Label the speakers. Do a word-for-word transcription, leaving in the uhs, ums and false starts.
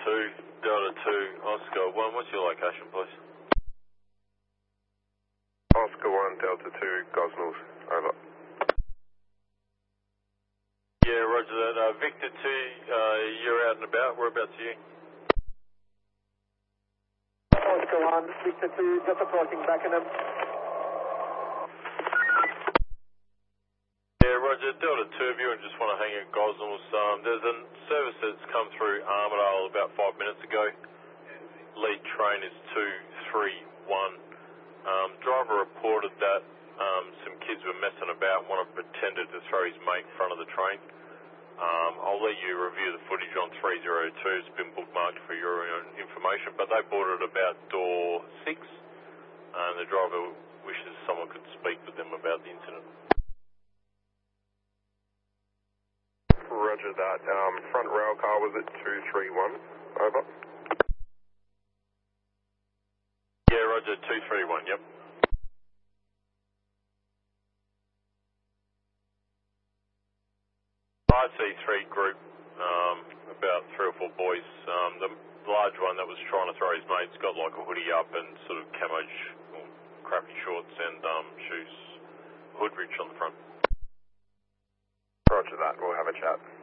Speaker 1: two, Delta two, Oscar one. What's your location, please?
Speaker 2: Oscar one, Delta two, Gosnells. Over.
Speaker 1: Yeah, roger that. Uh, Victor two, uh, you're out and about. Whereabouts are you?
Speaker 3: Oscar one, Victor two, just approaching Beckenham.
Speaker 1: Yeah, roger. Delta two of you and just want to hang at Gosnells. Um, there's a service that's come through Armidale about five minutes ago. Lead train is two three one. Um, driver reported that um, some kids were messing about. One of them pretended to throw his mate in front of the train. Um, I'll let you review the footage on three oh two. It's been bookmarked for your own information, but they boarded about door six, and the driver wishes someone could speak with them about the incident.
Speaker 2: Roger that. Um, front rail car was at two three one. Over.
Speaker 1: Yeah, roger, two three one, yep. I C three group, um, about three or four boys. Um, the large one that was trying to throw his mate's got like a hoodie up and sort of camo, sh- well, crappy shorts and um, shoes, hood rich on the front.
Speaker 2: Roger that. We'll have a chat.